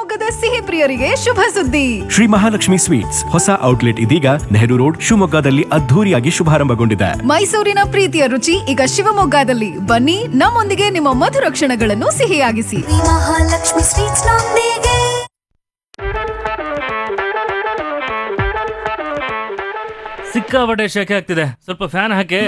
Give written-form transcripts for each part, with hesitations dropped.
ಶಿವಮೊಗ್ಗದ ಸಿಹಿ ಪ್ರಿಯರಿಗೆ ಶುಭ ಸುದ್ದಿ. ಶ್ರೀ ಮಹಾಲಕ್ಷ್ಮಿ ಸ್ವೀಟ್ಸ್ ಹೊಸ ಔಟ್ಲೆಟ್ ಇದೀಗ ನೆಹರು ರೋಡ್ ಶಿವಮೊಗ್ಗದಲ್ಲಿ ಅದ್ಧೂರಿಯಾಗಿ ಶುಭಾರಂಭಗೊಂಡಿದೆ. ಮೈಸೂರಿನ ಪ್ರೀತಿಯ ರುಚಿ ಈಗ ಶಿವಮೊಗ್ಗದಲ್ಲಿ. ಬನ್ನಿ, ನಮ್ಮೊಂದಿಗೆ ನಿಮ್ಮ ಮಧುರ ಕ್ಷಣಗಳನ್ನು ಸಿಹಿಯಾಗಿಸಿ. ಮಹಾಲಕ್ಷ್ಮಿ ಸ್ವೀಟ್ಸ್ ನೊಂದಿಗೆ. ಸಿಕ್ಕಾಪಟ್ಟೆ ಶೆಕೆ ಆಗ್ತಿದೆ, ಸ್ವಲ್ಪ ಫ್ಯಾನ್ ಹಾಕಿ.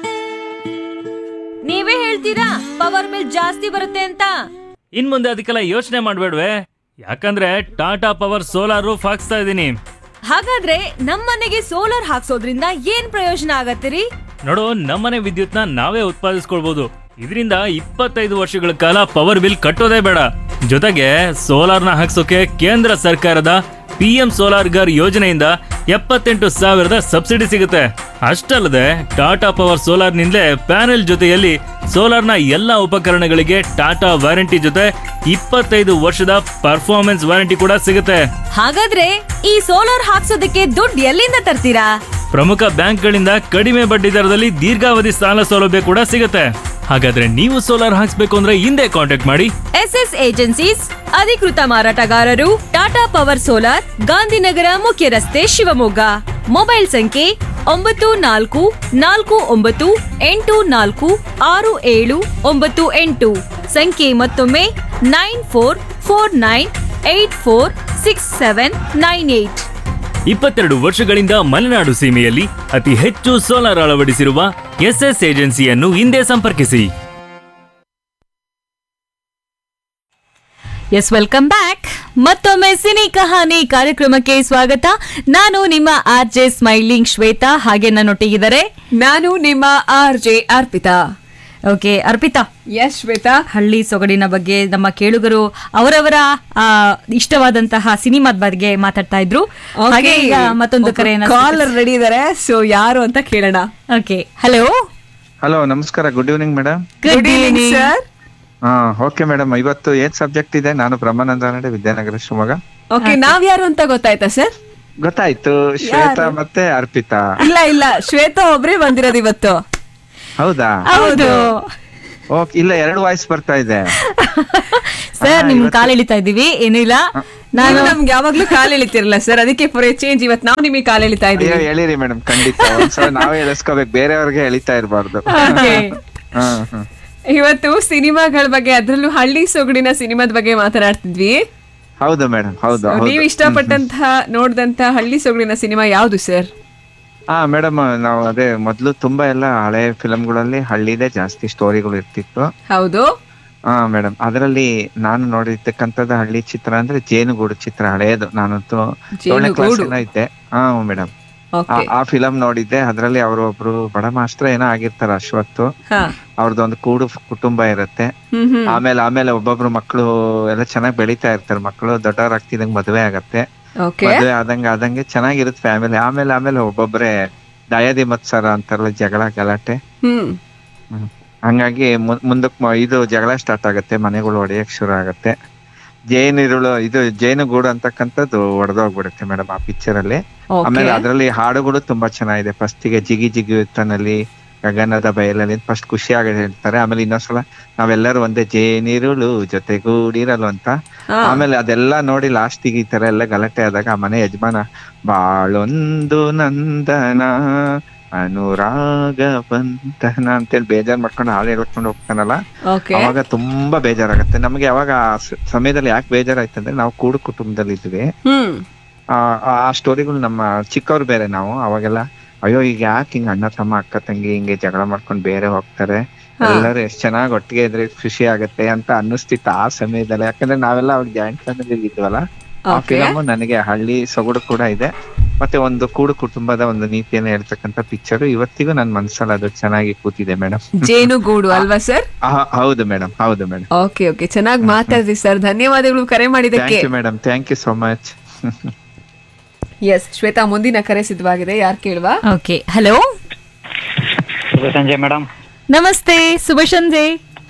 ನೀವೇ ಹೇಳ್ತೀರಾ ಪವರ್ ಬಿಲ್ ಜಾಸ್ತಿ ಬರುತ್ತೆ ಅಂತ? ಇನ್ ಮುಂದೆ ಅದಕ್ಕೆಲ್ಲ ಯೋಚನೆ ಮಾಡ್ಬೇಡ್ವೆ, ಯಾಕಂದ್ರೆ ಟಾಟಾ ಪವರ್ ಸೋಲಾರ್ ರೂಫ್ ಹಾಕ್ಸ್ತಾ ಇದೀನಿ. ಹಾಗಾದ್ರೆ ನಮ್ಮನೆಗೆ ಸೋಲಾರ್ ಹಾಕ್ಸೋದ್ರಿಂದ ಏನ್ ಪ್ರಯೋಜನ ಆಗತ್ತಿರಿ? ನೋಡು, ನಮ್ಮನೆ ವಿದ್ಯುತ್ನ ನಾವೇ ಉತ್ಪಾದಿಸ್ಕೊಳ್ಬಹುದು. ಇದರಿಂದ 25 ವರ್ಷಗಳ ಕಾಲ ಪವರ್ ಬಿಲ್ ಕಟ್ಟೋದೇ ಬೇಡ. ಜೊತೆಗೆ ಸೋಲಾರ್ನ ಹಾಕ್ಸೋಕೆ ಕೇಂದ್ರ ಸರ್ಕಾರದ PM ಸೋಲಾರ್ ಗರ್ ಯೋಜನೆಯಿಂದ 78,000 ಸಬ್ಸಿಡಿ ಸಿಗುತ್ತೆ. ಅಷ್ಟಲ್ಲದೆ ಟಾಟಾ ಪವರ್ ಸೋಲಾರ್ ನಿಂದಲೇ ಪ್ಯಾನೆಲ್ ಜೊತೆಯಲ್ಲಿ ಸೋಲಾರ್ನ ಎಲ್ಲಾ ಉಪಕರಣಗಳಿಗೆ ಟಾಟಾ ವಾರಂಟಿ ಜೊತೆ 25 ವರ್ಷದ ಪರ್ಫಾರ್ಮೆನ್ಸ್ ವಾರಂಟಿ ಕೂಡ ಸಿಗುತ್ತೆ. ಹಾಗಾದ್ರೆ ಈ ಸೋಲಾರ್ ಹಾಕ್ಸೋದಕ್ಕೆ ದುಡ್ಡು ಎಲ್ಲಿಂದ ತರ್ತೀರಾ? ಪ್ರಮುಖ ಬ್ಯಾಂಕ್ಗಳಿಂದ ಕಡಿಮೆ ಬಡ್ಡಿ ದರದಲ್ಲಿ ದೀರ್ಘಾವಧಿ ಸಾಲ ಸೌಲಭ್ಯ ಕೂಡ ಸಿಗುತ್ತೆ. ಹಾಗಾದ್ರೆ ನೀವು ಸೋಲಾರ್ ಹಾಕ್ಸ್ಬೇಕು ಅಂದ್ರೆ ಹಿಂದೆ ಕಾಂಟ್ಯಾಕ್ಟ್ ಮಾಡಿ. SS ಏಜೆನ್ಸೀಸ್ ಅಧಿಕೃತ ಮಾರಾಟಗಾರರು, ಟಾಟಾ ಪವರ್ ಸೋಲಾರ್, ಗಾಂಧಿನಗರ ಮುಖ್ಯ ರಸ್ತೆ, ಶಿವಮೊಗ್ಗ. ಮೊಬೈಲ್ ಸಂಖ್ಯೆ 9448466798. ಸಂಖ್ಯೆ ಮತ್ತೊಮ್ಮೆ 9449846798. 22 ವರ್ಷಗಳಿಂದ ಮಲೆನಾಡು ಸೀಮೆಯಲ್ಲಿ ಅತಿ ಹೆಚ್ಚು ಸೋಲಾರ್ ಅಳವಡಿಸಿರುವ SS ಏಜೆನ್ಸಿಯನ್ನು ಹಿಂದೆ ಸಂಪರ್ಕಿಸಿ. S, welcome back. ಮತ್ತೊಮ್ಮೆ ಸಿನಿ ಕಹಾನಿ ಕಾರ್ಯಕ್ರಮಕ್ಕೆ ಸ್ವಾಗತ. ನಾನು ನಿಮ್ಮ RJ ಸ್ಮೈಲಿಂಗ್ ಶ್ವೇತಾ, ಹಾಗೆ ನನ್ನೊಟ್ಟಿಗಿದ್ದಾರೆ ನಾನು ನಿಮ್ಮ RJ Arpita. Okay Arpita, S Shweta, ಹಳ್ಳಿ ಸೊಗಡಿನ ಬಗ್ಗೆ ನಮ್ಮ ಕೇಳುಗರು ಅವರವರ ಇಷ್ಟವಾದಂತಹ ಸಿನಿಮಾದ ಬಗ್ಗೆ ಮಾತಾಡ್ತಾ ಇದ್ರು. ಹಾಗೆ ಈಗ ಮತ್ತೊಂದು ಕರೆಯನ್ನು ಕಾಲರ್ ರೆಡಿ ಇದಾರೆ, ಸೊ ಯಾರು ಅಂತ ಕೇಳೋಣ. Okay, hello. ಹಲೋ, ನಮಸ್ಕಾರ. Good evening madam. Good evening sir. Okay madam, ಇವತ್ತು ಏನ್ ಸಬ್ಜೆಕ್ಟ್ ಇದೆ? ನಾನು ಬ್ರಹ್ಮಾನಂದ ನಡೆ, ವಿದ್ಯಾನಗರ, ಶಿವಮೊಗ್ಗ. ಓಕೆ, ನಾವ್ ಯಾರು ಅಂತ ಗೊತ್ತಾಯ್ತಾ ಸರ್? ಗೊತ್ತಾಯ್ತು, ಶ್ವೇತಾ ಮತ್ತೆ ಅರ್ಪಿತಾ. ಇಲ್ಲ, ಶ್ವೇತಾ ಒಬ್ರೇ ಬಂದಿರೋದು ಇವತ್ತು. ಹೌದಾ? ಹೌದು ಓಕೆ, ಇಲ್ಲ, 2 ವಾಯ್ಸ್ ಬರ್ತಾ ಇದೆ ಸರ್. ನಿಮ್ ಕಾಲ್ ಎಳಿತಾ ಇದೀವಿ, ಏನಿಲ್ಲ. ನಾನು ನಮ್ಗೆ ಯಾವಾಗ್ಲೂ ಕಾಲ್ ಎಳಿತಿರಲ್ಲ ಸರ್, ಅದಕ್ಕೆ ಫಾರ್ ಚೇಂಜ್ ಇವತ್ತು ನಾವು ನಿಮಗೆ ಕಾಲ್ ಎಳಿತಾ ಇದೀವಿ. ಹೇಳಿರಿ ಮೇಡಮ್, ಖಂಡಿತ ಒಂದ್ಸಲ ನಾವೇ ಎಳಿಸ್ಕೋಬೇಕು, ಬೇರೆಯವ್ರಿಗೆ ಎಳಿತಾ ಇರಬಾರ್ದು. ಇವತ್ತು ಸಿನಿಮಾಗಳ ಬಗ್ಗೆ, ಅದ್ರಲ್ಲೂ ಹಳ್ಳಿ ಸೊಗಡಿನ ಸಿನಿಮಾದ ಬಗ್ಗೆ ಮಾತನಾಡ್ತಿದ್ವಿ. ಹೌದು ಮೇಡಮ್, ಹೌದು. ನೀವು ಇಷ್ಟಪಟ್ಟಂತಹ ನೋಡಿದಂತ ಹಳ್ಳಿ ಸೊಗಡಿನ ಸಿನಿಮಾ ಯಾವ್ದು ಸರ್? ಮೇಡಮ್, ನಾವು ಅದೇ ಮೊದ್ಲು ತುಂಬಾ ಎಲ್ಲ ಹಳೆ ಫಿಲಂಗಳಲ್ಲಿ ಹಳ್ಳಿದೇ ಜಾಸ್ತಿ ಸ್ಟೋರಿಗಳು ಇರ್ತಿತ್ತು. ಹೌದು ಮೇಡಮ್, ಅದರಲ್ಲಿ ನಾನು ನೋಡಿರ್ತಕ್ಕಂಥದ್ದು ಹಳ್ಳಿ ಚಿತ್ರ ಅಂದ್ರೆ ಜೇನುಗೂಡು ಚಿತ್ರ, ಹಳೇದು. ನಾನಂತೂ 7ನೇ ಕ್ಲಾಸ್ ಇದ್ದೆ. ಮೇಡಮ್, ಆ ಫಿಲಂ ನೋಡಿದ್ದೆ. ಅದ್ರಲ್ಲಿ ಅವರು ಒಬ್ರು ಬಡ ಮಾಸ್ಟರ್ ಏನೋ ಆಗಿರ್ತಾರ, ಅಶ್ವತ್ತು. ಅವ್ರದ್ದೊಂದು ಕೂಡು ಕುಟುಂಬ ಇರುತ್ತೆ. ಆಮೇಲೆ ಒಬ್ಬೊಬ್ರು ಮಕ್ಕಳು ಎಲ್ಲ ಚೆನ್ನಾಗಿ ಬೆಳೀತಾ ಇರ್ತಾರೆ. ಮಕ್ಕಳು ದೊಡ್ಡವರಾಗ್ತಿದಂಗ್ ಮದ್ವೆ ಆಗತ್ತೆ. ಮದ್ವೆ ಆದಂಗೆ ಚೆನ್ನಾಗಿರುತ್ತೆ ಫ್ಯಾಮಿಲಿ. ಆಮೇಲೆ ಒಬ್ಬೊಬ್ರೆ ದಯಾದಿ ಮತ್ಸರ ಅಂತಾರಲ್ಲ, ಜಗಳ ಗಲಾಟೆ. ಹಂಗಾಗಿ ಮುಂದಕ್ ಇದು ಜಗಳ ಸ್ಟಾರ್ಟ್ ಆಗತ್ತೆ, ಮನೆಗಳು ಒಡೆಯಕ್ ಶುರು ಆಗತ್ತೆ. ಇದು ಜೇನುಗೂಡು ಅಂತಕ್ಕಂಥದ್ದು ಒಡೆದೋಗ್ಬಿಡುತ್ತೆ ಮೇಡಮ್ ಆ ಪಿಕ್ಚರ್ ಅಲ್ಲಿ. ಆಮೇಲೆ ಅದ್ರಲ್ಲಿ ಹಾಡುಗಳು ತುಂಬಾ ಚೆನ್ನಾಗಿದೆ. ಫಸ್ಟಿಗೆ ಜಿಗಿ ಜಿಗಿ ಯುತ್ತನಲ್ಲಿ, ಗಗನದ ಬಯಲಲ್ಲಿ ಫಸ್ಟ್ ಖುಷಿಯಾಗಿ ಹೇಳ್ತಾರೆ. ಆಮೇಲೆ ಇನ್ನೊಂದ್ಸಲ ನಾವೆಲ್ಲರೂ ಒಂದೇ ಜೇನಿರುಳು ಜೊತೆಗೂಡಿರಲು ಅಂತ. ಆಮೇಲೆ ಅದೆಲ್ಲ ನೋಡಿ ಲಾಸ್ಟಿಗೆ ಈ ತರ ಎಲ್ಲ ಗಲಾಟೆ ಆದಾಗ ಆ ಮನೆ ಯಜಮಾನ ಬಾಳೊಂದು ನಂದನ ಅನುರಾಗ ಬಂಧನ ಅಂತೇಳಿ ಬೇಜಾರ್ ಮಾಡ್ಕೊಂಡು ಹಾಡು ಹೇಳ್ಕೊಂಡು ಹೋಗ್ತಾನಲ್ಲ, ಅವಾಗ ತುಂಬಾ ಬೇಜಾರಾಗತ್ತೆ ನಮ್ಗೆ. ಅವಾಗ ಆ ಸಮಯದಲ್ಲಿ ಯಾಕೆ ಬೇಜಾರಾಯ್ತಂದ್ರೆ, ನಾವು ಕೂಡು ಕುಟುಂಬದಲ್ಲಿ ಇದ್ವಿ. ಆ ಸ್ಟೋರಿಗಳು ನಮ್ಮ ಚಿಕ್ಕವ್ರು ಬೇರೆ ನಾವು. ಅವಾಗೆಲ್ಲ ಅಯ್ಯೋ, ಈಗ ಯಾಕೆ ಹಿಂಗ ಅಣ್ಣ ತಮ್ಮ ಅಕ್ಕ ತಂಗಿ ಹಿಂಗೆ ಜಗಳ ಮಾಡ್ಕೊಂಡು ಬೇರೆ ಹೋಗ್ತಾರೆ, ಎಲ್ಲರೂ ಎಷ್ಟ್ ಚೆನ್ನಾಗಿ ಒಟ್ಟಿಗೆ ಇದ್ರೆ ಖುಷಿ ಆಗತ್ತೆ ಅಂತ ಅನ್ನಿಸ್ತಿತ್ತು ಆ ಸಮಯದಲ್ಲಿ. ಯಾಕಂದ್ರೆ ನಾವೆಲ್ಲ ಅವ್ರ ಜಾಯಿಂಟ್ ಫ್ಯಾಮಿಲಿ ಇದ್ವಲ್ಲ. ಆ ಫಿಲಮ್ ನನಗೆ ಹಳ್ಳಿ ಸೊಗಡು ಕೂಡ ಇದೆ, ಮತ್ತೆ ಒಂದು ಕೂಡು ಕುಟುಂಬದ ಒಂದು ನೀತಿಯನ್ನು ಹೇಳ್ತಕ್ಕಂಥ ಪಿಕ್ಚರ್ ಇವತ್ತಿಗೂ ನನ್ ಮನ್ಸಲ್ಲಿ ಅದು ಚೆನ್ನಾಗಿ ಕೂತಿದೆ ಮೇಡಮ್. ಜೇನುಗೂಡು ಅಲ್ವಾ ಸರ್? ಹೌದು ಮೇಡಮ್, ಹೌದು ಮೇಡಮ್. ಓಕೆ, ಚೆನ್ನಾಗಿ ಮಾತಾಡಿದ್ರಿ ಸರ್, ಧನ್ಯವಾದಗಳು ಕರೆ ಮಾಡಿದ್ದಕ್ಕೆ. Madam, thank you so much. S Shweta, ಮುಂದಿನ ಕರೆ ಸಿದ್ಧವಾಗಿದೆ, ಯಾರು ಕೇಳುವ? Okay, hello. ಶುಭ ಸಂಜೆ ಮೇಡಮ್. ನಮಸ್ತೆ, ಶುಭ ಸಂಜೆ.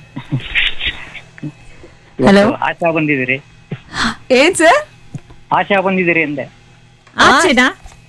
ಹಲೋ, ಆಶಾ ಬಂದಿದ್ದೀರಿ? ಏನ್ ಸರ್? ಆಶಾ ಬಂದಿದ್ದೀರಿ ಅಂದೆ. ಆಚೆನಾ?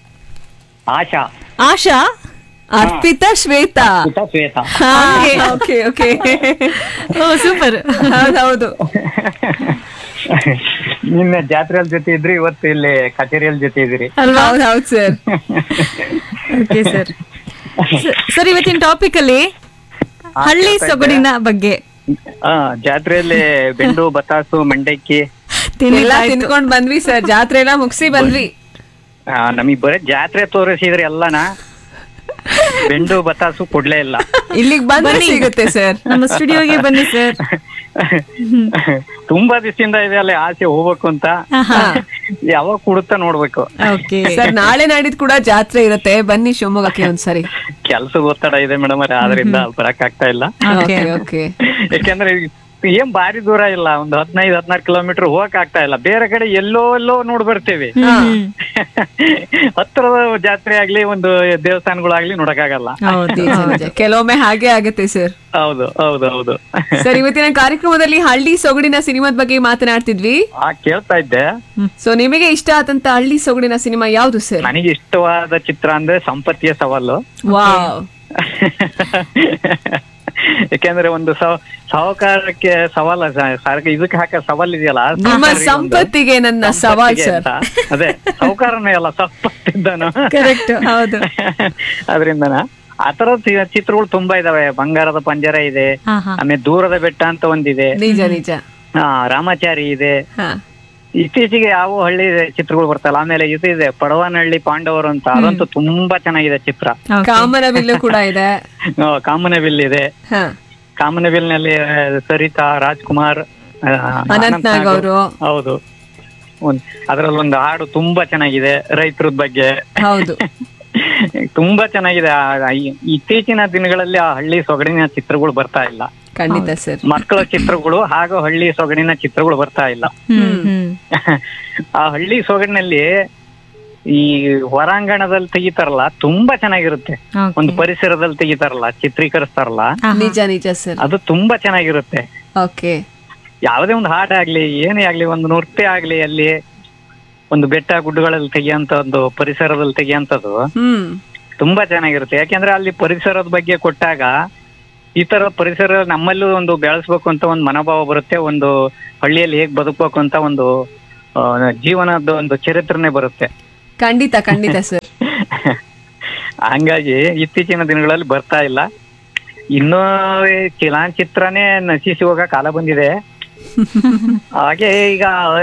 ಆಶಾ, ಅರ್ಪಿತಾ, ಶ್ವೇತಾ. ಶ್ವೇತಾ. Okay, super. ಹೌದು. ನಿನ್ನೆ ಜಾತ್ರೆಯಲ್ಲಿ ಜೊತೆ ಇದ್ರಿ, ಇವತ್ತು ಇಲ್ಲಿ ಕಚೇರಿಯಲ್ಲಿ ಜೊತೆ ಇದ್ರಿ. ಹೌದು ಸರ್. Okay sir. ಸರ್ ಇವತ್ತಿನ ಟಾಪಿಕ್ ಅಲ್ಲಿ ಹಳ್ಳಿ ಸೊಗಡಿನ ಬಗ್ಗೆ. ಜಾತ್ರೆಯಲ್ಲಿ ಬೆಂಡು, ಬತಾಸು, ಮಂಡಕ್ಕಿ ಎಲ್ಲ ತಿನ್ಕೊಂಡ್ ಬಂದ್ವಿ ಸರ್, ಜಾತ್ರೆ ಎಲ್ಲ ಮುಗಿಸಿ ಬಂದ್ವಿ. ನಮಗ್ ಬರೀ ಜಾತ್ರೆ ತೋರಿಸಿದ್ರಿ ಎಲ್ಲನ, ಬೆಂಡು ಬತಾಸು ಕೊಡ್ಲೇ ಇಲ್ಲ. ಇಲ್ಲಿಗೆ ಬಂದ್ರೆ ಸಿಗುತ್ತೆ ಸರ್, ನಮ್ಮ ಸ್ಟುಡಿಯೋಗೆ ಬನ್ನಿ ಸರ್. ತುಂಬಾ ದಿವಸದಿಂದ ಇದೆ ಅಲ್ಲಿ ಆಸೆ ಹೋಗ್ಬೇಕು ಅಂತ, ಯಾವಾಗ ಕುಡುತ್ತಾ ನೋಡ್ಬೇಕು. ಸರ್ ನಾಳೆ ನಾಡಿದ್ ಕೂಡ ಜಾತ್ರೆ ಇರುತ್ತೆ, ಬನ್ನಿ ಶಿವಮೊಗ್ಗಕ್ಕೆ ಒಂದ್ಸರಿ. ಕೆಲ್ಸದ ಒತ್ತಡ ಇದೆ ಮೇಡಮ್, ಆದ್ರಿಂದ ಬರಕ್ ಆಗ್ತಾ ಇಲ್ಲ. ಯಾಕಂದ್ರೆ ಏನ್ ಬಾರಿ ದೂರ ಇಲ್ಲ, ಒಂದು 15-16 ಕಿಲೋಮೀಟರ್ ಹೋಗಕ್ ಆಗ್ತಾ ಇಲ್ಲ. ಬೇರೆ ಕಡೆ ಎಲ್ಲೋ ನೋಡ್ ಬರ್ತೇವೆ, ಹತ್ರದ ಜಾತ್ರೆ ಆಗ್ಲಿ ಒಂದು ದೇವಸ್ಥಾನಗಳಾಗ್ಲಿ ನೋಡಕ್ಕಾಗಲ್ಲ. ಕೆಲವೊಮ್ಮೆ ಹಾಗೆ ಆಗುತ್ತೆ ಸರ್. ಹೌದು ಹೌದು ಹೌದು ಸರ್, ಇವತ್ತಿನ ಕಾರ್ಯಕ್ರಮದಲ್ಲಿ ಹಳ್ಳಿ ಸೊಗಡಿನ ಸಿನಿಮಾದ ಬಗ್ಗೆ ಮಾತನಾಡ್ತಿದ್ವಿ. ಕೇಳ್ತಾ ಇದ್ದೆ. ಸೊ ನಿಮಗೆ ಇಷ್ಟ ಆದಂತ ಹಳ್ಳಿ ಸೊಗಡಿನ ಸಿನಿಮಾ ಯಾವ್ದು ಸರ್? ನನಗೆ ಇಷ್ಟವಾದ ಚಿತ್ರ ಅಂದ್ರೆ ಸಂಪತ್ತಿಯ ಸವಾಲು. ವಾವ್. ಯಾಕೆಂದ್ರೆ ಒಂದು ಸಾಹುಕಾರಕ್ಕೆ ಸವಾಲ್, ಇದಕ್ಕೆ ಹಾಕ ಸವಾಲ್ ಇದೆಯಲ್ಲ, ನಿಮ್ಮ ಸಂಪತ್ತಿಗೆ ನನ್ನ ಸವಾಲ್ ಸರ್. ಅದೇ ಸಾಹುಕಾರನೇ ಅಲ್ಲ, ಸಂಪತ್ತಿದ್ದಾನು. ಕರೆಕ್ಟ್, ಹೌದು. ಅದರಿಂದನ ಆತರ ಚಿತ್ರಗಳು ತುಂಬಾ ಇದಾವೆ. ಬಂಗಾರದ ಪಂಜರ ಇದೆ, ಆಮೇಲೆ ದೂರದ ಬೆಟ್ಟ ಅಂತ ಒಂದಿದೆ. ನಿಜ ನಿಜ. ರಾಮಾಚಾರಿ ಇದೆ. ಇತ್ತೀಚೆಗೆ ಯಾವ ಹಳ್ಳಿ ಚಿತ್ರಗಳು ಬರ್ತಲ್ಲ. ಆಮೇಲೆ ಇದು ಇದೆ ಪಡವನಹಳ್ಳಿ ಪಾಂಡವರು ಅಂತ, ಅದಂತೂ ತುಂಬಾ ಚೆನ್ನಾಗಿದೆ ಚಿತ್ರ. ಕಾಮನಬಿಲ್ಲು ಕೂಡ ಇದೆ. ಕಾಮನಬಿಲ್ ಇದೆ. ಕಾಮನಬಿಲ್ ನಲ್ಲಿ ಸರಿತಾ, ರಾಜ್ಕುಮಾರ್, ಅನಂತ್ ನಾಗ್ ಅವರು. ಹೌದು. ಅದ್ರಲ್ಲಿ ಒಂದು ಹಾಡು ತುಂಬಾ ಚೆನ್ನಾಗಿದೆ ರೈತರದ ಬಗ್ಗೆ. ಹೌದು. ತುಂಬಾ ಚೆನ್ನಾಗಿದೆ. ಇತ್ತೀಚಿನ ದಿನಗಳಲ್ಲಿ ಆ ಹಳ್ಳಿ ಸೊಗಡಿನ ಚಿತ್ರಗಳು ಬರ್ತಾ ಇಲ್ಲ. ಖಂಡಿತ ಸರ್. ಮಕ್ಕಳ ಚಿತ್ರಗಳು ಹಾಗೂ ಹಳ್ಳಿ ಸೊಗಡಿನ ಚಿತ್ರಗಳು ಬರ್ತಾ ಇಲ್ಲ. ಆ ಹಳ್ಳಿ ಸೊಗಡಿನಲ್ಲಿ ಈ ಹೊರಾಂಗಣದಲ್ಲಿ ತೆಗಿತಾರಲ್ಲ, ತುಂಬಾ ಚೆನ್ನಾಗಿರುತ್ತೆ. ಒಂದು ಪರಿಸರದಲ್ಲಿ ತೆಗಿತಾರಲ್ಲ, ಚಿತ್ರೀಕರಿಸ್ತಾರಲ್ಲ, ನಿಜ ನಿಜ ಸರ್, ಅದು ತುಂಬಾ ಚೆನ್ನಾಗಿರುತ್ತೆ. ಓಕೆ. ಯಾವುದೇ ಒಂದು ಹಾಡ ಆಗ್ಲಿ, ಏನೇ ಆಗ್ಲಿ, ಒಂದು ನೃತ್ಯ ಆಗ್ಲಿ, ಅಲ್ಲಿ ಒಂದು ಬೆಟ್ಟ ಗುಡ್ಡಗಳಲ್ಲಿ ತೆಗಿಯಂತ ಒಂದು ಪರಿಸರದಲ್ಲಿ ತೆಗಿಯಂತದ್ದು ತುಂಬಾ ಚೆನ್ನಾಗಿರುತ್ತೆ. ಯಾಕೆಂದ್ರೆ ಅಲ್ಲಿ ಪರಿಸರದ ಬಗ್ಗೆ ಕೊಟ್ಟಾಗ ಈ ತರ ಪರಿಸರ ನಮ್ಮಲ್ಲೂ ಒಂದು ಬೆಳೆಸ್ಬೇಕು ಅಂತ ಒಂದು ಮನೋಭಾವ ಬರುತ್ತೆ. ಒಂದು ಹಳ್ಳಿಯಲ್ಲಿ ಹೇಗ್ ಬದುಕಬೇಕು ಅಂತ ಒಂದು ಜೀವನದ ಒಂದು ಚರಿತ್ರೆನೇ ಬರುತ್ತೆ. ಖಂಡಿತ ಖಂಡಿತ ಸರ್. ಹಂಗಾಗಿ ಇತ್ತೀಚಿನ ದಿನಗಳಲ್ಲಿ ಬರ್ತಾ ಇಲ್ಲ. ಇನ್ನೂ ಚಲನಚಿತ್ರನೇ ನಶಿಸಿ ಹೋಗೋ ಕಾಲ ಬಂದಿದೆ. ಹಾಗೆ ಈಗ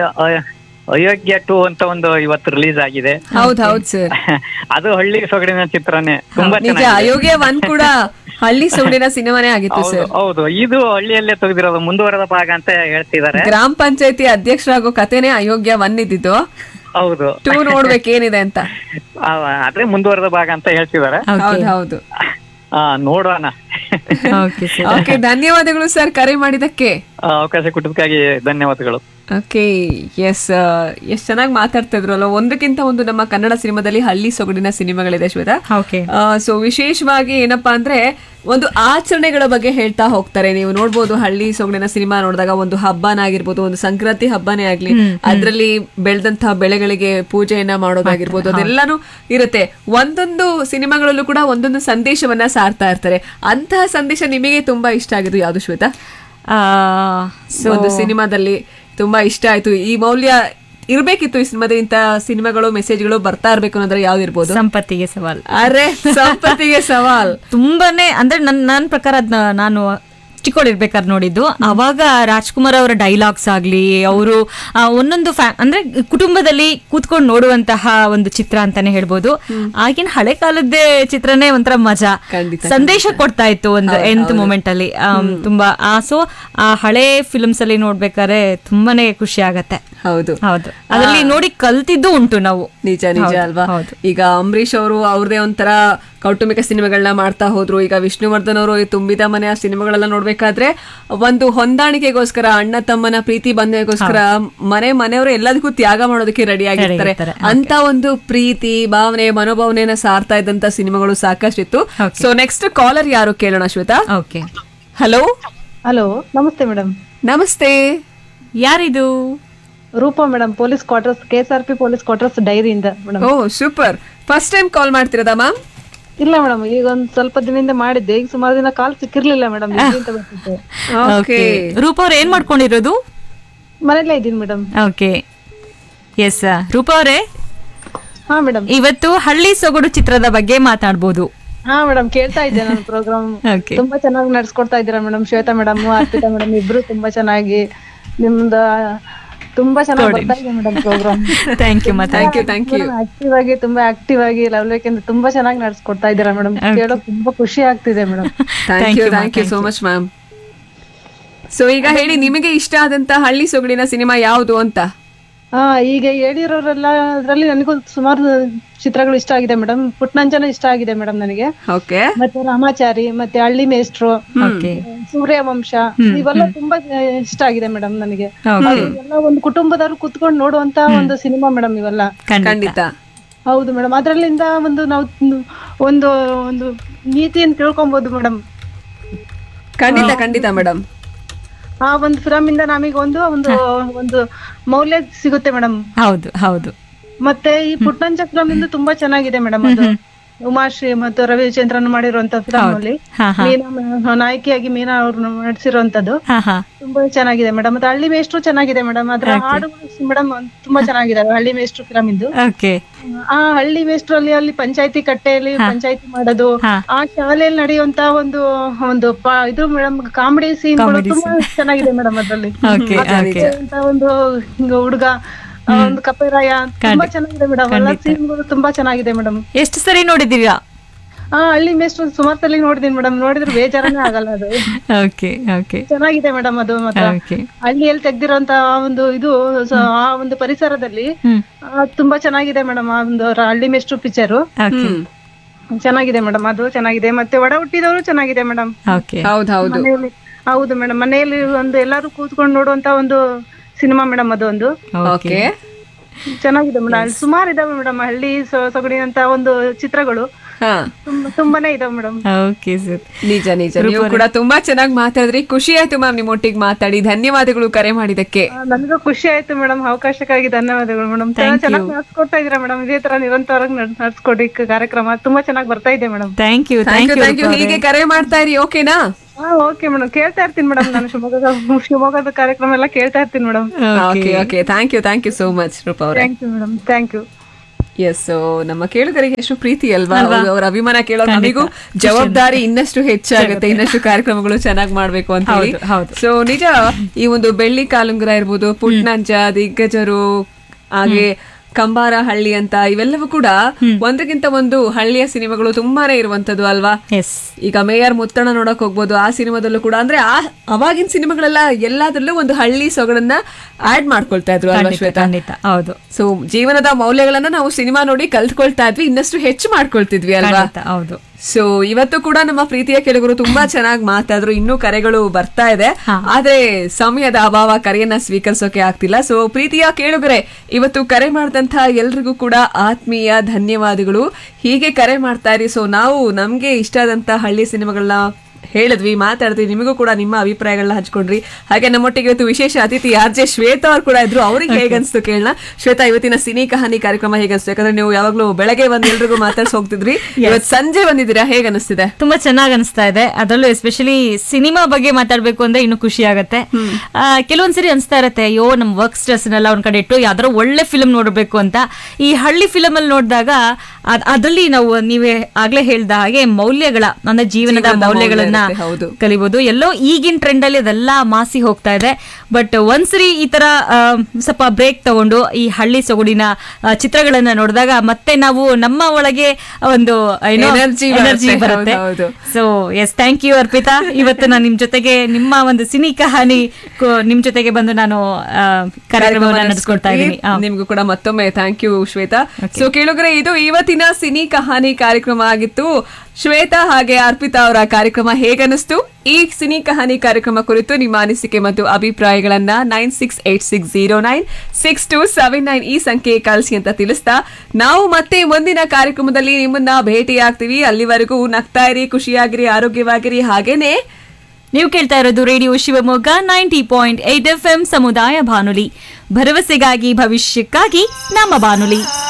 ಅಯೋಗ್ಯ 2 ಅಂತ ಒಂದು ಇವತ್ತು ರಿಲೀಸ್ ಆಗಿದೆ. ಹೌದು ಸರ್. ಅದು ಹಳ್ಳಿ ಸೊಗಡಿನ ಚಿತ್ರನೇ, ತುಂಬಾ ನಿಜ. ಅಯೋಗ್ಯ 1 ಕೂಡ ಹಳ್ಳಿ ಸೊಗಡಿನ ಸಿನಿಮಾನೇ ಆಗಿತ್ತು ಸರ್. ಹೌದು, ಇದು ಹಳ್ಳಿಯಲ್ಲೇ ತೆಗೆದಿರೋದು, ಮುಂದುವರೆದ ಭಾಗ ಅಂತ ಹೇಳ್ತಿದ್ದಾರೆ. ಗ್ರಾಮ ಪಂಚಾಯತಿ ಅಧ್ಯಕ್ಷರಾಗೋ ಕಥೆನೇ ಅಯೋಗ್ಯ 1 ಇದ್ದಿದ್ದು. ಹೌದು, 2 ನೋಡ್ಬೇಕೇನಿದೆ ಅಂತ. ಅದೇ ಮುಂದುವರೆದ ಭಾಗ ಅಂತ ಹೇಳ್ತಿದ್ದಾರೆ. ಹೌದು. ನೋಡೋಣ. ಓಕೆ, ಧನ್ಯವಾದಗಳು ಸರ್ ಕರೆ ಮಾಡಿದಕ್ಕೆ. ಅವಕಾಶ ಕೊಟ್ಟಿದ್ದಕ್ಕಾಗಿ ಧನ್ಯವಾದಗಳು. ಓಕೆ, ಎಸ್, ಎಷ್ಟ್ ಚೆನ್ನಾಗಿ ಮಾತಾಡ್ತಾ ಇದ್ರಲ್ಲ. ಒಂದಕ್ಕಿಂತ ಒಂದು ನಮ್ಮ ಕನ್ನಡ ಸಿನಿಮಾದಲ್ಲಿ ಹಳ್ಳಿ ಸೊಗಡಿನ ಸಿನಿಮಾಗಳಿದೆ ಶ್ವೇತಾ. ಸೊ ವಿಶೇಷವಾಗಿ ಏನಪ್ಪಾ ಅಂದ್ರೆ ಒಂದು ಆಚರಣೆಗಳ ಬಗ್ಗೆ ಹೇಳ್ತಾ ಹೋಗ್ತಾರೆ. ನೀವು ನೋಡ್ಬೋದು ಹಳ್ಳಿ ಸೊಗಡಿನ ಸಿನಿಮಾ ನೋಡಿದಾಗ ಒಂದು ಹಬ್ಬನಾಗಿರ್ಬೋದು, ಒಂದು ಸಂಕ್ರಾಂತಿ ಹಬ್ಬನೇ ಆಗ್ಲಿ, ಅದ್ರಲ್ಲಿ ಬೆಳೆದಂತಹ ಬೆಳೆಗಳಿಗೆ ಪೂಜೆಯನ್ನ ಮಾಡೋದಾಗಿರ್ಬೋದು, ಅದೆಲ್ಲಾನು ಇರುತ್ತೆ. ಒಂದೊಂದು ಸಿನಿಮಾಗಳಲ್ಲೂ ಕೂಡ ಒಂದೊಂದು ಸಂದೇಶವನ್ನ ಸಾರ್ತಾ ಇರ್ತಾರೆ. ಅಂತಹ ಸಂದೇಶ ನಿಮಗೆ ತುಂಬಾ ಇಷ್ಟ ಆಗಿದ್ದು ಯಾವ್ದು ಶ್ವೇತಾ? ಒಂದು ಸಿನಿಮಾದಲ್ಲಿ ತುಂಬಾ ಇಷ್ಟ ಆಯ್ತು, ಈ ಮೌಲ್ಯ ಇರ್ಬೇಕಿತ್ತು ಈ ಸಿನಿಮಾದಲ್ಲಿ, ಇಂತ ಸಿನಿಮಾಗಳು ಮೆಸೇಜ್ಗಳು ಬರ್ತಾ ಇರ್ಬೇಕು ಅನ್ನೋದ್ರೆ ಯಾವ್ದು ಇರ್ಬೋದು? ಸಂಪತ್ತಿಗೆ ಸವಾಲ್. ಅರೆ, ಸಂಪತ್ತಿಗೆ ಸವಾಲ್ ತುಂಬಾನೇ ಅಂದ್ರೆ ನನ್ನ ಪ್ರಕಾರ ಅದ್ನ ನಾನು ಚಿಕ್ಕವಳಿರ್ಬೇಕಾದ್ರೆ ನೋಡಿದ್ದು. ಅವಾಗ ರಾಜ್ಕುಮಾರ್ ಅವರ ಡೈಲಾಗ್ಸ್ ಆಗ್ಲಿ, ಅವರು ಒಂದೊಂದು ಅಂದ್ರೆ ಕುಟುಂಬದಲ್ಲಿ ಕೂತ್ಕೊಂಡು ನೋಡುವಂತಹ ಒಂದು ಚಿತ್ರ ಅಂತಾನೆ ಹೇಳ್ಬೋದು. ಆಗಿನ ಹಳೆ ಕಾಲದ್ದೇ ಚಿತ್ರನೇ ಒಂಥರ ಮಜಾ, ಸಂದೇಶ ಕೊಡ್ತಾ ಇತ್ತು ಒಂದು ಎಂತ್ ಮೂಮೆಂಟ್ ಅಲ್ಲಿ. ತುಂಬಾ ಸೊ ಆ ಹಳೆ ಫಿಲ್ಮ್ಸ್ ಅಲ್ಲಿ ನೋಡ್ಬೇಕಾದ್ರೆ ತುಂಬಾನೇ ಖುಷಿ ಆಗತ್ತೆ. ಹೌದು ಹೌದು, ಅದರಲ್ಲಿ ನೋಡಿ ಕಲ್ತಿದ್ದು ಉಂಟು ನಾವು. ನಿಜ ನಿಜ ಅಲ್ವಾ? ಈಗ ಅಂಬರೀಷ್ ಅವರು ಅವ್ರದೇ ಒಂಥರ ಕೌಟುಂಬಿಕ ಸಿನಿಮಾಗಳನ್ನ ಮಾಡ್ತಾ ಹೋದ್ರು. ಈಗ ವಿಷ್ಣುವರ್ಧನ್ ಅವರು ತುಂಬಿದ ಮನೆ ಆ ಸಿನಿಮಾಗಳೆಲ್ಲ ನೋಡ್ಬೇಕಾದ್ರೆ ಒಂದು ಹೊಂದಾಣಿಕೆಗೋಸ್ಕರ, ಅಣ್ಣ ತಮ್ಮನ ಪ್ರೀತಿ ಬಂಧೆಗೋಸ್ಕರ ಮನೆಯವರು ಎಲ್ಲದಕ್ಕೂ ತ್ಯಾಗ ಮಾಡೋದಕ್ಕೆ ರೆಡಿ ಆಗಿರ್ತಾರೆ. ಅಂತ ಒಂದು ಪ್ರೀತಿ ಭಾವನೆ ಮನೋಭಾವನೆಯನ್ನ ಸಾರ್ತಾ ಇದ್ದಂತ ಸಿನಿಮಾಗಳು ಸಾಕಷ್ಟಿತ್ತು. ಸೊ ನೆಕ್ಸ್ಟ್ ಕಾಲರ್ ಯಾರು ಕೇಳೋಣ ಶ್ವೇತಾ? Okay, hello. ಹಲೋ, ನಮಸ್ತೆ ಮೇಡಮ್. ನಮಸ್ತೆ, ಯಾರಿದು? Roopa madam, police quarters, KSRP police quarters ಡೈರಿಯಿಂದ madam. ಓ super, first time call ಮಾಡ್ತಿರೋದಾ ma'am? ಇಲ್ಲ ಮೇಡಮ್, ಈಗ ಒಂದ್ ಸ್ವಲ್ಪ ದಿನದಿಂದ ಮಾಡಿದ್ದೆ, ಈಗ ಸುಮಾರು ದಿನ ಕಾಲ್ ಸಿಕ್ಕಿರ್ಲಿಲ್ಲ ಮೇಡಮ್. ರೂಪ ಅವ್ರು ಏನ್ ಮಾಡ್ಕೊಂಡಿರೋದು? ಮನೇಲೇ ಇದ್ದೀನಿ ಮೇಡಮ್. Okay, S. ರೂಪಾ ಅವರೇ, ಹಾ ಮೇಡಮ್. ಇವತ್ತು ಹಳ್ಳಿ ಸೊಗಡು ಚಿತ್ರದ ಬಗ್ಗೆ ಮಾತಾಡ್ಬೋದು. ಹಾ ಮೇಡಮ್, ಕೇಳ್ತಾ ಇದ್ದೆ ನಾನು ಪ್ರೋಗ್ರಾಮ್. ತುಂಬಾ ಚೆನ್ನಾಗಿ ನಡ್ಸ್ಕೊಡ್ತಾ ಇದ್ದೀರಾ madam. Shweta madam, Arpita madam ಇಬ್ರು ತುಂಬಾ ಚೆನ್ನಾಗಿ ನಿಮ್ದ ತುಂಬಾ ಚೆನ್ನಾಗಿ ಬರ್ತಾ ಇದೆ madam program. Thank you. Active ಆಗಿ ತುಂಬಾ ಆಕ್ಟಿವ್ ಆಗಿ ಲವ್ಲೇಕೆಂದು ತುಂಬಾ ಚೆನ್ನಾಗಿ ನಡ್ಸ್ಕೊಡ್ತಾ ಇದ್ದೀರಾ ಮೇಡಮ್. ಕೇಳೋಕ್ ತುಂಬಾ ಖುಷಿ ಆಗ್ತಿದೆ madam. Thank you so much ma'am. So ಈಗ ಹೇಳಿ, ನಿಮಗೆ ಇಷ್ಟ ಆದಂತ ಹಳ್ಳಿ ಸೊಗಡಿನ ಸಿನಿಮಾ ಯಾವುದು ಅಂತ? ಈಗ ಹೇಳಿರೋರೆಲ್ಲ ಅದ್ರಲ್ಲಿ ನನಗೂ ಸುಮಾರು ಚಿತ್ರಗಳು ಇಷ್ಟ ಆಗಿದೆ ಮೇಡಮ್. ಪುಟ್ನಂಜನ ಇಷ್ಟ ಆಗಿದೆ ಮೇಡಮ್ ನನಗೆ. ಮತ್ತೆ ರಾಮಾಚಾರಿ, ಮತ್ತೆ ಹಳ್ಳಿ ಮೇಸ್ಟ್ರು, ಸೂರ್ಯವಂಶ, ಇವೆಲ್ಲ ತುಂಬಾ ಇಷ್ಟ ಆಗಿದೆ ಮೇಡಮ್ ನನಗೆ. ಎಲ್ಲ ಒಂದು ಕುಟುಂಬದವ್ರು ಕುತ್ಕೊಂಡು ನೋಡುವಂತ ಒಂದು ಸಿನಿಮಾ ಮೇಡಮ್ ಇವೆಲ್ಲ. ಖಂಡಿತ ಹೌದು ಮೇಡಮ್. ಅದ್ರಲ್ಲಿಂದ ಒಂದು ನಾವು ಒಂದು ಒಂದು ನೀತಿಯನ್ನು ತಿಳ್ಕೊಬಹುದು ಮೇಡಮ್. ಖಂಡಿತ ಮೇಡಮ್. ಆ ಒಂದು ಫಿಲಮ್ ಇಂದ ನಮಗೆ ಒಂದು ಒಂದು ಒಂದು ಮೌಲ್ಯ ಸಿಗುತ್ತೆ ಮೇಡಮ್. ಹೌದು. ಮತ್ತೆ ಈ ಪುಟ್ಟಂಚ ಫಿಲಮ್ ಇಂದ ತುಂಬಾ ಚೆನ್ನಾಗಿದೆ ಮೇಡಮ್. ಅದು ಉಮಾಶ್ರೀ ಮತ್ತು ರವಿಚಂದ್ರನ್ ಮಾಡಿರುವಂತ ಫಿಲಮ್ ಅಲ್ಲಿ ಮೀನಾ ನಾಯಕಿಯಾಗಿ ಮೀನಾ ಅವ್ರನ್ನ ನಟಿಸಿರುವಂತದ್ದು ತುಂಬಾ ಚೆನ್ನಾಗಿದೆ ಮೇಡಮ್. ಮತ್ತೆ ಹಳ್ಳಿ ಮೇಷ್ಟ್ರು ಚೆನ್ನಾಗಿದೆ ಮೇಡಮ್. ಅದ್ರ ಹಾಡುಗಳು ಮೇಡಮ್ ತುಂಬಾ ಚೆನ್ನಾಗಿದೆ ಹಳ್ಳಿ ಮೇಷ್ಟ್ರು ಫಿಲಮ್ ಇಂದು. ಆ ಹಳ್ಳಿ ಮೇಷ್ಟ್ರಲ್ಲಿ ಅಲ್ಲಿ ಪಂಚಾಯತಿ ಕಟ್ಟೆಯಲ್ಲಿ ಪಂಚಾಯತಿ ಮಾಡೋದು, ಆ ಶಾಲೆಯಲ್ಲಿ ನಡೆಯುವಂತ ಒಂದು ಒಂದು ಇದು ಮೇಡಮ್ ಕಾಮಿಡಿ ಸೀನ್ಗಳು ತುಂಬಾ ಚೆನ್ನಾಗಿದೆ ಮೇಡಮ್. ಅದ್ರಲ್ಲಿ ಒಂದು ಹುಡುಗ ಒಂದು ಕಪೇರಾಯ ತುಂಬಾ ಚೆನ್ನಾಗಿದೆ ಮೇಡಮ್. ಎಲ್ಲ ಸೀನ್ಗಳು ತುಂಬಾ ಚೆನ್ನಾಗಿದೆ ಮೇಡಮ್. ಎಷ್ಟು ಸರಿ ನೋಡಿದೀರಾ? ಹಳ್ಳಿ ಮೇಷ್ಟ್ರು ಸುಮಾರು ಸಲ ನೋಡಿದೀನಿ ಮೇಡಮ್. ನೋಡಿದ್ರೆ ಬೇಜಾರನೇ ಆಗಲ್ಲ ಅದು. ಚೆನ್ನಾಗಿದೆ ಮೇಡಮ್ ಅದು. ಮತ್ತೆ ಹಳ್ಳಿಯಲ್ಲಿ ತೆಗ್ದಿರೋಂತ ಒಂದು ಇದು ಆ ಒಂದು ಪರಿಸರದಲ್ಲಿ ತುಂಬಾ ಚೆನ್ನಾಗಿದೆ ಮೇಡಮ್. ಆ ಒಂದು ಹಳ್ಳಿ ಮೇಷ್ಟ್ರು ಪಿಕ್ಚರ್ ಚೆನ್ನಾಗಿದೆ ಮೇಡಮ್. ಅದು ಚೆನ್ನಾಗಿದೆ. ಮತ್ತೆ ಒಡ ಹುಟ್ಟಿದವರು ಚೆನ್ನಾಗಿದೆ ಮೇಡಮ್. ಹೌದು ಮೇಡಮ್. ಮನೆಯಲ್ಲಿ ಒಂದು ಎಲ್ಲಾರು ಕೂತ್ಕೊಂಡು ನೋಡುವಂತ ಒಂದು ಸಿನಿಮಾ ಮೇಡಮ್. ಅದು ಒಂದು ಚೆನ್ನಾಗಿದೆ ಮೇಡಮ್. ಸುಮಾರು ಇದಾವೆ ಮೇಡಮ್ ಹಳ್ಳಿ ಸೊಗಡಿನಂತ ಒಂದು ಚಿತ್ರಗಳು ತುಂಬಾನೇ ಇದಾವೆ ಮೇಡಮ್. ನಿಜ ನೀವು ಕೂಡ ತುಂಬಾ ಚೆನ್ನಾಗಿ ಮಾತಾಡಿದ್ರಿ. ಖುಷಿ ಆಯ್ತು ಮ್ಯಾಮ್ ನಿಮ್ಮೊಟ್ಟಿಗೆ ಮಾತಾಡಿ. ಧನ್ಯವಾದಗಳು ಕರೆ ಮಾಡಿದಕ್ಕೆ. ನನಗೂ ಖುಷಿ ಆಯ್ತು ಮೇಡಮ್. ಅವಕಾಶಕ್ಕಾಗಿ ಧನ್ಯವಾದಗಳು ಮೇಡಮ್. ಚೆನ್ನಾಗಿ ನಡ್ಸ್ಕೊಡ್ತಾ ಇದೀರಾ ಮೇಡಮ್. ಇದೇ ತರ ನಿರಂತರವಾಗಿ ನಡ್ಸ್ಕೊಡಿ ಕಾರ್ಯಕ್ರಮ. ತುಂಬಾ ಚೆನ್ನಾಗಿ ಬರ್ತಾ ಇದೆ ಮೇಡಮ್. Thank you. ಹೀಗೆ ಕರೆ ಮಾಡ್ತಾ ಇರಿ, ಓಕೆನಾ? ಓಕೆ ಮೇಡಮ್, ಕೇಳ್ತಾ ಇರ್ತೀನಿ ಮೇಡಮ್. ನಾನು ಶಿವಮೊಗ್ಗದ ಕಾರ್ಯಕ್ರಮ ಎಲ್ಲ ಕೇಳ್ತಾ ಇರ್ತೀನಿ madam. Thank you so much Roopa ಅವರೇ. Thank you madam. Thank you. S, ನಮ್ಮ ಕೇಳುಗರಿಗೆ ಎಷ್ಟು ಪ್ರೀತಿ ಅಲ್ವಾ, ಅವರ ಅಭಿಮಾನ ಕೇಳೋ ನಮಿಗೂ ಜವಾಬ್ದಾರಿ ಇನ್ನಷ್ಟು ಹೆಚ್ಚಾಗುತ್ತೆ. ಇನ್ನಷ್ಟು ಕಾರ್ಯಕ್ರಮಗಳು ಚೆನ್ನಾಗಿ ಮಾಡ್ಬೇಕು ಅಂತ ಹೇಳಿ. ಸೊ ನಿಜ, ಈ ಒಂದು ಬೆಳ್ಳಿ ಕಾಲುಂಗುರ ಇರ್ಬೋದು, ಪುಟ್ನಂಜ, ದಿಗ್ಗಜರು, ಹಾಗೆ ಕಂಬಾರ ಹಳ್ಳಿ ಅಂತ, ಇವೆಲ್ಲವೂ ಕೂಡ ಒಂದಕ್ಕಿಂತ ಒಂದು ಹಳ್ಳಿಯ ಸಿನಿಮಾಗಳು ತುಂಬಾನೇ ಇರುವಂತದ್ದು ಅಲ್ವಾ. ಈಗ ಮೇಯರ್ ಮುತ್ತಣ್ಣ ನೋಡಕ್ ಹೋಗ್ಬೋದು. ಆ ಸಿನಿಮಾದಲ್ಲೂ ಕೂಡ ಅಂದ್ರೆ ಅವಾಗಿನ ಸಿನಿಮಾಗಳೆಲ್ಲ ಎಲ್ಲಾದ್ರಲ್ಲೂ ಒಂದು ಹಳ್ಳಿ ಸೊಗಡನ್ನ ಆಡ್ ಮಾಡ್ಕೊಳ್ತಾ ಇದ್ರು ಅಲ್ವಾ ಶ್ವೇತಾ? ಹೌದು. ಸೊ ಜೀವನದ ಮೌಲ್ಯಗಳನ್ನ ನಾವು ಸಿನಿಮಾ ನೋಡಿ ಕಲ್ತ್ಕೊಳ್ತಾ ಇದ್ವಿ, ಇನ್ನಷ್ಟು ಹೆಚ್ಚು ಮಾಡ್ಕೊಳ್ತಿದ್ವಿ ಅಲ್ವಾ? ಹೌದು. ಸೊ ಇವತ್ತು ಕೂಡ ನಮ್ಮ ಪ್ರೀತಿಯ ಕೇಳುಗರು ತುಂಬಾ ಚೆನ್ನಾಗಿ ಮಾತಾದ್ರು. ಇನ್ನೂ ಕರೆಗಳು ಬರ್ತಾ ಇದೆ, ಆದ್ರೆ ಸಮಯದ ಅಭಾವ, ಕರೆಯನ್ನ ಸ್ವೀಕರಿಸೋಕೆ ಆಗ್ತಿಲ್ಲ. ಸೊ ಪ್ರೀತಿಯ ಕೇಳುಗರೆ, ಇವತ್ತು ಕರೆ ಮಾಡಿದಂತಹ ಎಲ್ರಿಗೂ ಕೂಡ ಆತ್ಮೀಯ ಧನ್ಯವಾದಗಳು. ಹೀಗೆ ಕರೆ ಮಾಡ್ತಾ ಇರಿ. ಸೊ ನಾವು ನಮ್ಗೆ ಇಷ್ಟ ಆದಂತ ಹಳ್ಳಿ ಸಿನಿಮಾಗಳನ್ನ ಹೇಳಿದ್ವಿ, ಮಾತಾಡಿದ್ವಿ. ನಿಮಗೂ ಕೂಡ ನಿಮ್ಮ ಅಭಿಪ್ರಾಯಗಳನ್ನ ಹಂಚ್ಕೊಂಡ್ರಿ. ಹಾಗೆ ನಮ್ಮೊಟ್ಟಿಗೆ ಇವತ್ತು ವಿಶೇಷ ಅತಿಥಿ ಆರ್ಜೆ ಶ್ವೇತಾ ಅವ್ರು ಕೂಡ ಇದ್ರು. ಅವ್ರಿಗೆ ಹೇಗನ್ಸ್ತು ಕೇಳೋಣ. ಶ್ವೇತಾ, ಇವತ್ತಿನ ಸಿನಿ ಕಹಾನಿ ಕಾರ್ಯಕ್ರಮ ಹೇಗನ್ಸ್ತು? ಯಾಕಂದ್ರೆ ನೀವು ಯಾವಾಗ್ಲೂ ಬೆಳಗ್ಗೆ ಬಂದು ಎಲ್ರಿಗೂ ಮಾತಾಡ್ಸಿ ಹೋಗ್ತಿದ್ರಿ, ಇವತ್ತು ಸಂಜೆ ಬಂದಿದ್ದೀರಾ, ಹೇಗನ್ನಿಸ್ತಿದೆ? ತುಂಬಾ ಚೆನ್ನಾಗಿ ಅನಿಸ್ತಾ ಇದೆ. ಅದರಲ್ಲೂ ಎಸ್ಪೆಷಲಿ ಸಿನಿಮಾ ಬಗ್ಗೆ ಮಾತಾಡ್ಬೇಕು ಅಂದ್ರೆ ಇನ್ನು ಖುಷಿ ಆಗತ್ತೆ. ಕೆಲವೊಂದ್ಸರಿ ಅನ್ಸ್ತಾ ಇರತ್ತೆ, ಅಯ್ಯೋ ನಮ್ ವರ್ಕ್ ಸ್ಟ್ರೆಸ್ ನೆಲ್ಲ ಒಂದ್ ಕಡೆ ಇಟ್ಟು ಯಾವ್ದಾರ ಒಳ್ಳೆ ಫಿಲ್ಮ್ ನೋಡ್ಬೇಕು ಅಂತ. ಈ ಹಳ್ಳಿ ಫಿಲಮ್ ಅಲ್ಲಿ ನೋಡಿದಾಗ ಅದ್ರಲ್ಲಿ ನಾವು ನೀವೇ ಆಗ್ಲೇ ಹೇಳ್ದ ಹಾಗೆ ಮೌಲ್ಯಗಳ ಅಂದ್ರೆ ಜೀವನದ ಮೌಲ್ಯಗಳನ್ನ ಕಲಿಬಹುದು. ಎಲ್ಲೋ ಈಗಿನ ಟ್ರೆಂಡ್ ಅಲ್ಲಿ ಅದೆಲ್ಲ ಮಾಸಿ ಹೋಗ್ತಾ ಇದೆ. ಬಟ್ ಒಂದ್ಸರಿ ಈ ತರ ಸ್ವಲ್ಪ ಬ್ರೇಕ್ ತಗೊಂಡು ಈ ಹಳ್ಳಿ ಸೊಗಡಿನ ಚಿತ್ರಗಳನ್ನ ನೋಡಿದಾಗ ಮತ್ತೆ ನಾವು ನಮ್ಮ ಒಳಗೆ ಒಂದು ಎನರ್ಜಿ ಬರುತ್ತೆ. So S, thank you Arpita. ಇವತ್ತು ನಾನು ನಿಮ್ ಜೊತೆಗೆ ನಿಮ್ಮ ಒಂದು ಸಿನಿ ಕಹಾನಿ ನಿಮ್ ಜೊತೆಗೆ ಬಂದು ನಾನು ಕಾರ್ಯಕ್ರಮವನ್ನು ನಡೆಸ್ಕೊಡ್ತಾ ಇದ್ದೀನಿ. ನಿಮ್ಗೂ ಕೂಡ ಮತ್ತೊಮ್ಮೆ ಥ್ಯಾಂಕ್ ಯು ಶ್ವೇತಾ. ಸೊ ಕೇಳುಗರೆ, ಇದು ಇವತ್ತಿನ ಸಿನಿ ಕಹಾನಿ ಕಾರ್ಯಕ್ರಮ ಆಗಿತ್ತು. ಶ್ವೇತಾ ಹಾಗೆ ಅರ್ಪಿತಾ ಅವರ ಕಾರ್ಯಕ್ರಮ ಹೇಗನ್ನಿಸ್ತು? ಈ ಸಿನಿ ಕಹಾನಿ ಕಾರ್ಯಕ್ರಮ ಕುರಿತು ನಿಮ್ಮ ಅನಿಸಿಕೆ ಮತ್ತು ಅಭಿಪ್ರಾಯಗಳನ್ನ 9686096279 ಈ ಸಂಖ್ಯೆ ಕಳಿಸಿ ಅಂತ ತಿಳಿಸ್ತಾ, ನಾವು ಮತ್ತೆ ಮುಂದಿನ ಕಾರ್ಯಕ್ರಮದಲ್ಲಿ ನಿಮ್ಮನ್ನ ಭೇಟಿಯಾಗ್ತೀವಿ. ಅಲ್ಲಿವರೆಗೂ ನಗ್ತಾ ಇರಿ, ಖುಷಿಯಾಗಿರಿ, ಆರೋಗ್ಯವಾಗಿರಿ. ಹಾಗೇನೆ ನೀವು ಕೇಳ್ತಾ ಇರೋದು ರೇಡಿಯೋ ಶಿವಮೊಗ್ಗ 90.8 FM ಸಮುದಾಯ ಬಾನುಲಿ, ಭರವಸೆಗಾಗಿ ಭವಿಷ್ಯಕ್ಕಾಗಿ ನಮ್ಮ ಬಾನುಲಿ.